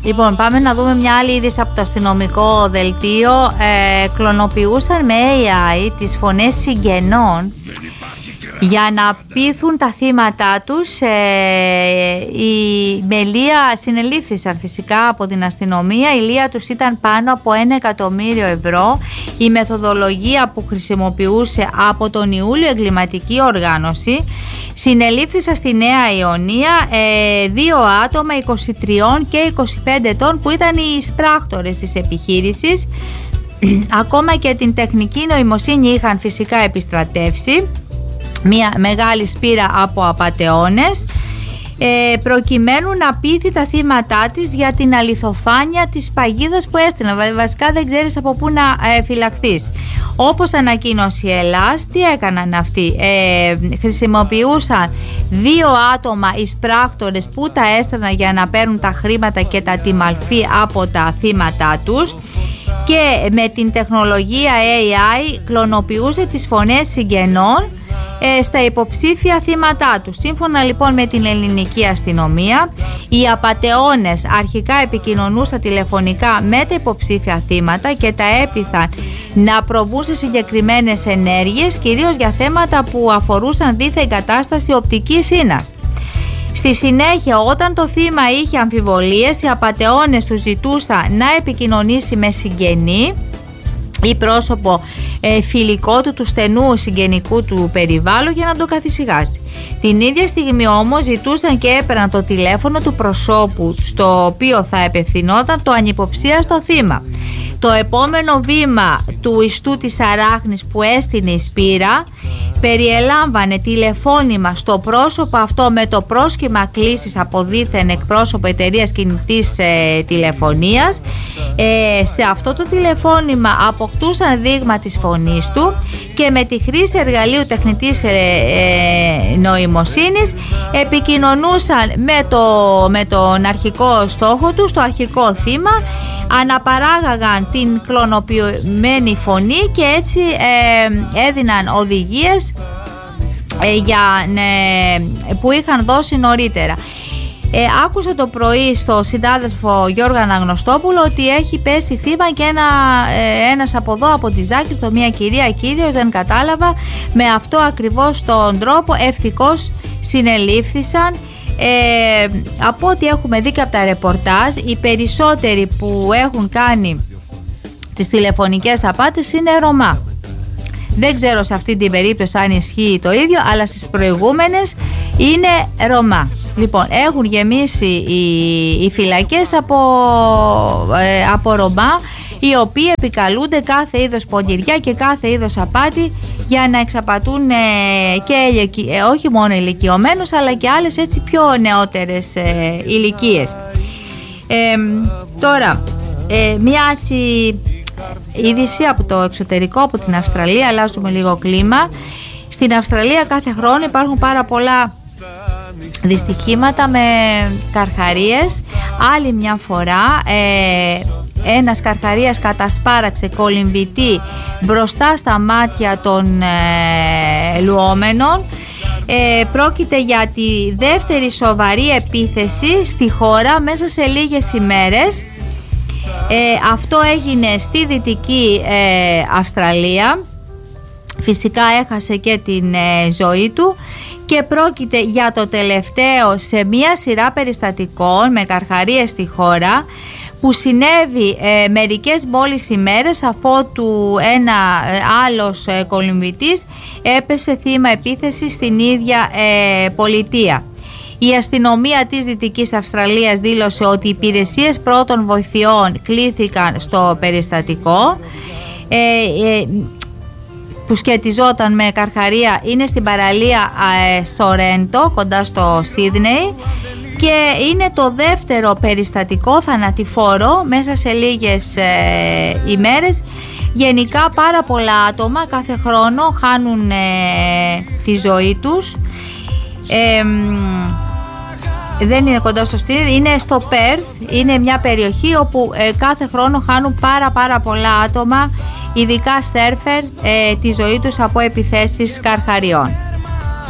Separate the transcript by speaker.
Speaker 1: Λοιπόν, πάμε να δούμε μια άλλη είδηση από το αστυνομικό δελτίο. Κλωνοποιούσαν με AI τις φωνές συγγενών για να πείθουν τα θύματα τους. Η Μελία συνελήφθησαν φυσικά από την αστυνομία. Η λία τους ήταν πάνω από 1 εκατομμύριο ευρώ. Η μεθοδολογία που χρησιμοποιούσε από τον Ιούλιο εγκληματική οργάνωση. Συνελήφθησαν στη Νέα Ιωνία 2 άτομα 23 και 25 ετών που ήταν οι εισπράκτορες της επιχείρησης. Ακόμα και την τεχνική νοημοσύνη είχαν φυσικά επιστρατεύσει. Μια μεγάλη σπήρα από απατεώνες, προκειμένου να πείθει τα θύματά της για την αληθοφάνεια της παγίδας που έστειλαν. Βασικά δεν ξέρεις από πού να φυλαχθείς. Όπως ανακοίνωσε η Ελλάς, τι έκαναν αυτοί? Χρησιμοποιούσαν 2 άτομα εισπράκτορες που τα έστελναν για να παίρνουν τα χρήματα και τα τιμαλφή από τα θύματά τους, και με την τεχνολογία AI κλωνοποιούσε τις φωνές συγγενών στα υποψήφια θύματά του. Σύμφωνα λοιπόν με την ελληνική αστυνομία, οι απατεώνες αρχικά επικοινωνούσαν τηλεφωνικά με τα υποψήφια θύματα και τα έπειθαν να προβούν σε συγκεκριμένες ενέργειες, κυρίως για θέματα που αφορούσαν δίθεν κατάσταση οπτικής ίνας. Στη συνέχεια, όταν το θύμα είχε αμφιβολίες, οι απατεώνες του ζητούσαν να επικοινωνήσει με συγγενή ή πρόσωπο φιλικό του στενού συγγενικού του περιβάλλον για να το καθησυχάσει. Την ίδια στιγμή όμως ζητούσαν και έπαιρναν το τηλέφωνο του προσώπου στο οποίο θα επευθυνόταν το ανυποψίαστο θύμα. Το επόμενο βήμα του ιστού της αράχνης που έστεινε η Σπύρα περιελάμβανε τηλεφώνημα στο πρόσωπο αυτό με το πρόσχημα κλήσης από δίθεν εκπρόσωπο εταιρείας κινητής τηλεφωνίας. Σε αυτό το τηλεφώνημα αποκτούσαν δείγμα της φωνής του και με τη χρήση εργαλείου τεχνητής νοημοσύνης επικοινωνούσαν με τον αρχικό στόχο του, το αρχικό θύμα, αναπαράγαγαν την κλωνοποιημένη φωνή και έτσι έδιναν οδηγίες που είχαν δώσει νωρίτερα. Άκουσα το πρωί στο συνάδελφο Γιώργο Αναγνωστόπουλο ότι έχει πέσει θύμα και ένας από εδώ από τη Ζάκυνθο, μια κύριος, δεν κατάλαβα, με αυτό ακριβώς τον τρόπο. Ευτυχώς συνελήφθησαν. Από ό,τι έχουμε δει και από τα ρεπορτάζ, οι περισσότεροι που έχουν κάνει τις τηλεφωνικές απάτες είναι Ρωμά. Δεν ξέρω σε αυτή την περίπτωση αν ισχύει το ίδιο, αλλά στις προηγούμενες είναι Ρωμά. Λοιπόν, έχουν γεμίσει οι φυλακές από Ρωμά, οι οποίοι επικαλούνται κάθε είδος πονηριά και κάθε είδος απάτη για να εξαπατούν όχι μόνο ηλικιωμένους, αλλά και άλλες έτσι πιο νεότερες ηλικίες. Τώρα, μια έτσι είδηση από το εξωτερικό, από την Αυστραλία. Αλλάζουμε λίγο κλίμα. Στην Αυστραλία κάθε χρόνο υπάρχουν πάρα πολλά δυστυχήματα με καρχαρίες. Άλλη μια φορά ένας καρχαρίας κατασπάραξε κολυμβητή μπροστά στα μάτια των λουόμενων. Πρόκειται για τη δεύτερη σοβαρή επίθεση στη χώρα μέσα σε λίγες ημέρες. Αυτό έγινε στη Δυτική Αυστραλία. Φυσικά έχασε και την ζωή του και πρόκειται για το τελευταίο σε μια σειρά περιστατικών με καρχαρίες στη χώρα, που συνέβη μερικές μόλις ημέρες αφότου ένα άλλος κολυμβητής έπεσε θύμα επίθεσης στην ίδια πολιτεία. Η αστυνομία της Δυτικής Αυστραλίας δήλωσε ότι οι υπηρεσίες πρώτων βοηθειών κλήθηκαν στο περιστατικό που σχετιζόταν με καρχαρία. Είναι στην παραλία Σορέντο, κοντά στο Σίδνεϊ, και είναι το δεύτερο περιστατικό θανατηφόρο μέσα σε λίγες ημέρες. Γενικά πάρα πολλά άτομα κάθε χρόνο χάνουν τη ζωή τους. Δεν είναι κοντά στο Σίδνεϊ, είναι στο Πέρθ. Είναι μια περιοχή όπου κάθε χρόνο χάνουν πάρα πολλά άτομα, ειδικά σέρφερ, τη ζωή τους από επιθέσεις καρχαριών.